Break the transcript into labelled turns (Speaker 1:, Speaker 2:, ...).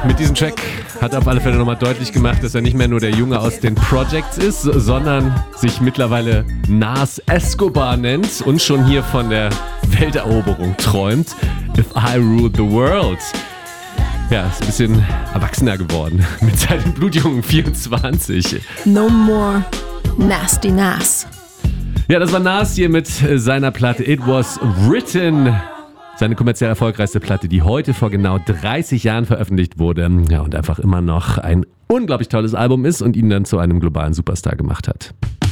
Speaker 1: mit diesem Track hat er auf alle Fälle nochmal deutlich gemacht, dass er nicht mehr nur der Junge aus den Projects ist, sondern sich mittlerweile Nas Escobar nennt und schon hier von der Welteroberung träumt. If I Rule the World. Ja, ist ein bisschen erwachsener geworden mit seinen blutjungen 24.
Speaker 2: No more nasty Nas.
Speaker 1: Ja, das war Nas hier mit seiner Platte It Was Written. Seine kommerziell erfolgreichste Platte, die heute vor genau 30 Jahren veröffentlicht wurde. Ja, und einfach immer noch ein unglaublich tolles Album ist und ihn dann zu einem globalen Superstar gemacht hat.